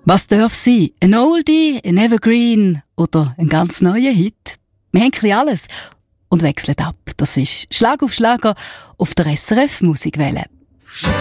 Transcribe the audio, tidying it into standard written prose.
Was darf sein? Ein Oldie, ein Evergreen oder ein ganz neuer Hit? Wir haben ein bisschen alles und wechseln ab. Das ist Schlag auf Schlager auf der SRF Musikwelle.